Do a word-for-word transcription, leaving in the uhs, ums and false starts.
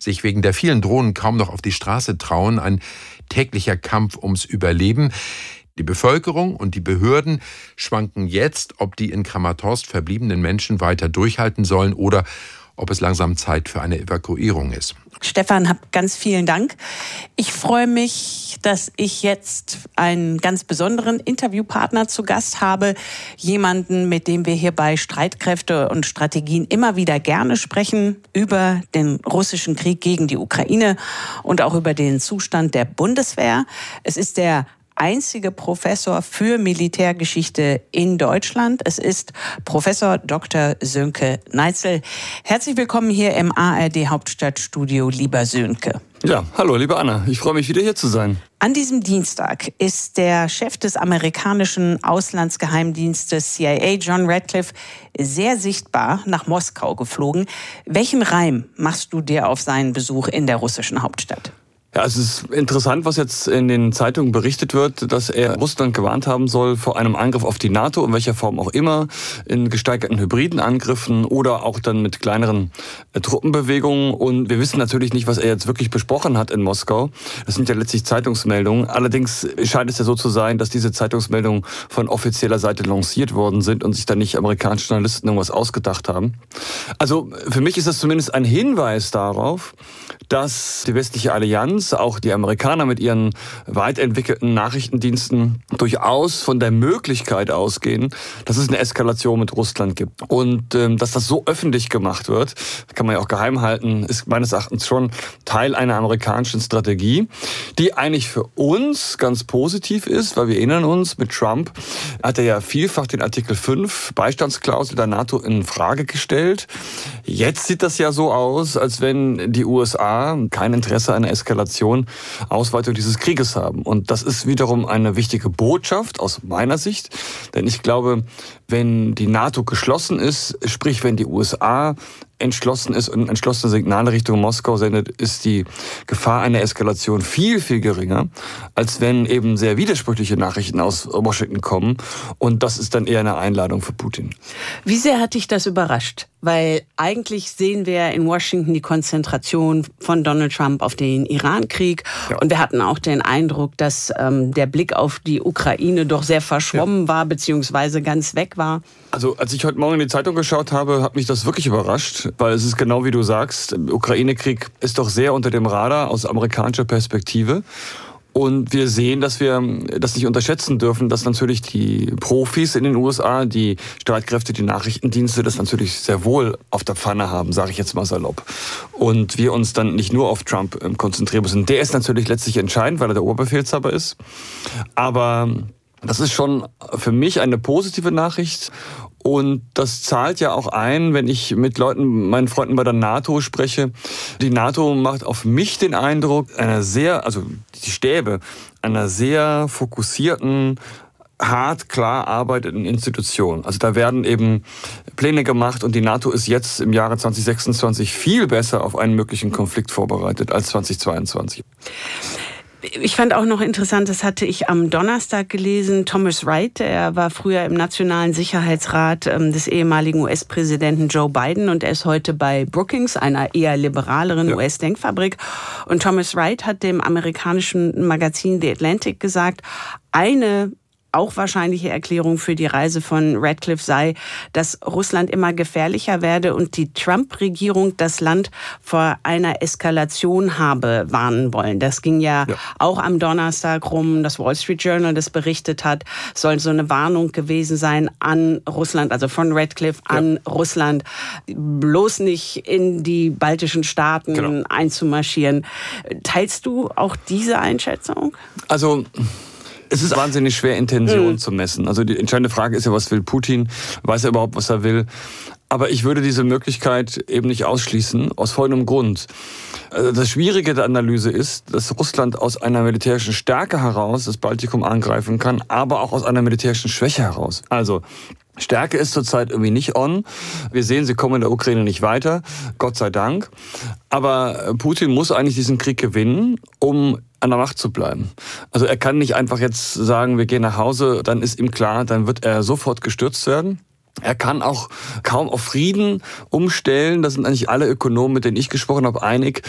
sich wegen der vielen Drohnen kaum noch auf die Straße trauen. Ein täglicher Kampf ums Überleben. Die Bevölkerung und die Behörden schwanken jetzt, ob die in Kramatorsk verbliebenen Menschen weiter durchhalten sollen oder ob es langsam Zeit für eine Evakuierung ist. Stefan, hab ganz vielen Dank. Ich freue mich, dass ich jetzt einen ganz besonderen Interviewpartner zu Gast habe. Jemanden, mit dem wir hier bei Streitkräfte und Strategien immer wieder gerne sprechen über den russischen Krieg gegen die Ukraine und auch über den Zustand der Bundeswehr. Es ist der einzige Professor für Militärgeschichte in Deutschland. Es ist Professor Doktor Sönke Neitzel. Herzlich willkommen hier im A R D Hauptstadtstudio, lieber Sönke. Ja, hallo, liebe Anna. Ich freue mich, wieder hier zu sein. An diesem Dienstag ist der Chef des amerikanischen Auslandsgeheimdienstes C I A, John Ratcliffe, sehr sichtbar nach Moskau geflogen. Welchen Reim machst du dir auf seinen Besuch in der russischen Hauptstadt? Ja, es ist interessant, was jetzt in den Zeitungen berichtet wird, dass er Russland gewarnt haben soll vor einem Angriff auf die NATO, in welcher Form auch immer, in gesteigerten hybriden Angriffen oder auch dann mit kleineren äh, Truppenbewegungen. Und wir wissen natürlich nicht, was er jetzt wirklich besprochen hat in Moskau. Das sind ja letztlich Zeitungsmeldungen. Allerdings scheint es ja so zu sein, dass diese Zeitungsmeldungen von offizieller Seite lanciert worden sind und sich da nicht amerikanische Journalisten irgendwas ausgedacht haben. Also für mich ist das zumindest ein Hinweis darauf, dass die westliche Allianz, auch die Amerikaner mit ihren weit entwickelten Nachrichtendiensten, durchaus von der Möglichkeit ausgehen, dass es eine Eskalation mit Russland gibt. Und ähm, dass das so öffentlich gemacht wird, kann man ja auch geheim halten, ist meines Erachtens schon Teil einer amerikanischen Strategie, die eigentlich für uns ganz positiv ist, weil wir erinnern uns, mit Trump hat er ja vielfach den Artikel fünf Beistandsklausel der NATO in Frage gestellt. Jetzt sieht das ja so aus, als wenn die U S A kein Interesse an einer Eskalation, Ausweitung dieses Krieges haben. Und das ist wiederum eine wichtige Botschaft aus meiner Sicht. Denn ich glaube, wenn die NATO geschlossen ist, sprich wenn die U S A entschlossen ist und entschlossene Signale Richtung Moskau sendet, ist die Gefahr einer Eskalation viel, viel geringer, als wenn eben sehr widersprüchliche Nachrichten aus Washington kommen. Und das ist dann eher eine Einladung für Putin. Wie sehr hat dich das überrascht? Weil eigentlich sehen wir in Washington die Konzentration von Donald Trump auf den Irankrieg. Ja. Und wir hatten auch den Eindruck, dass ähm, der Blick auf die Ukraine doch sehr verschwommen ja. war, beziehungsweise ganz weg war. Also als ich heute Morgen in die Zeitung geschaut habe, hat mich das wirklich überrascht, weil es ist genau wie du sagst, der Ukraine-Krieg ist doch sehr unter dem Radar aus amerikanischer Perspektive. Und wir sehen, dass wir das nicht unterschätzen dürfen, dass natürlich die Profis in den U S A, die Streitkräfte, die Nachrichtendienste das natürlich sehr wohl auf der Pfanne haben, sage ich jetzt mal salopp. Und wir uns dann nicht nur auf Trump konzentrieren müssen. Der ist natürlich letztlich entscheidend, weil er der Oberbefehlshaber ist. Aber das ist schon für mich eine positive Nachricht. Und das zahlt ja auch ein, wenn ich mit Leuten, meinen Freunden bei der NATO spreche. Die NATO macht auf mich den Eindruck, einer sehr, also die Stäbe, einer sehr fokussierten, hart, klar arbeitenden Institution. Also da werden eben Pläne gemacht und die NATO ist jetzt im Jahre zwanzig sechsundzwanzig viel besser auf einen möglichen Konflikt vorbereitet als zwanzig zweiundzwanzig. Ich fand auch noch interessant, das hatte ich am Donnerstag gelesen, Thomas Wright, er war früher im Nationalen Sicherheitsrat des ehemaligen U S-Präsidenten Joe Biden und er ist heute bei Brookings, einer eher liberaleren ja. U S-Denkfabrik. Und Thomas Wright hat dem amerikanischen Magazin The Atlantic gesagt, eine auch wahrscheinliche Erklärung für die Reise von Ratcliffe sei, dass Russland immer gefährlicher werde und die Trump-Regierung das Land vor einer Eskalation habe warnen wollen. Das ging ja, ja auch am Donnerstag rum, das Wall Street Journal das berichtet hat, soll so eine Warnung gewesen sein an Russland, also von Ratcliffe an ja. Russland, bloß nicht in die baltischen Staaten genau. einzumarschieren. Teilst du auch diese Einschätzung? Also es ist wahnsinnig schwer, Intention mhm. zu messen. Also die entscheidende Frage ist ja, was will Putin? Weiß er überhaupt, was er will? Aber ich würde diese Möglichkeit eben nicht ausschließen, aus folgendem Grund. Das Schwierige der Analyse ist, dass Russland aus einer militärischen Stärke heraus das Baltikum angreifen kann, aber auch aus einer militärischen Schwäche heraus. Also Stärke ist zurzeit irgendwie nicht on. Wir sehen, sie kommen in der Ukraine nicht weiter, Gott sei Dank. Aber Putin muss eigentlich diesen Krieg gewinnen, um an der Macht zu bleiben. Also er kann nicht einfach jetzt sagen, wir gehen nach Hause, dann ist ihm klar, dann wird er sofort gestürzt werden. Er kann auch kaum auf Frieden umstellen. Da sind eigentlich alle Ökonomen, mit denen ich gesprochen habe, einig,